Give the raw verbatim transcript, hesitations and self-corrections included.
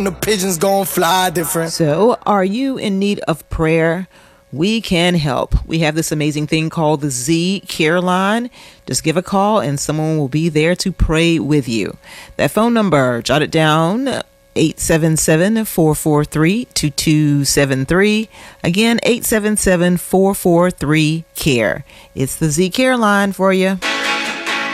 The pigeons gon' fly different. So, are you in need of prayer? We can help. We have this amazing thing called the Z Care Line. Just give a call and someone will be there to pray with you. That phone number, jot it down, eight seven seven, four four three, two two seven three. Again, eight seven seven, four four three, C A R E. It's the Z Care Line for you.